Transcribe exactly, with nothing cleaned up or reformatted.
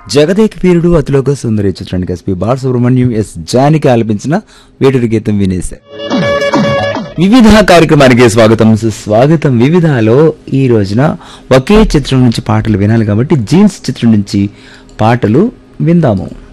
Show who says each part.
Speaker 1: జగదేక వీరుడు అతిలోక సుందరి చిత్రానికి SP Balasubrahmanyam yes జానికి ఆలపించిన వేటూరి గీతం వినేశారు. వివిధ కార్యక్రమానికి స్వాగతం సుస్వాగతం. వివిధలో ఈ రోజున ఒకే చిత్రం నుంచి పాటలు వినాలి కాబట్టి జీన్స్ చిత్రం నుంచి పాటలు విందాము.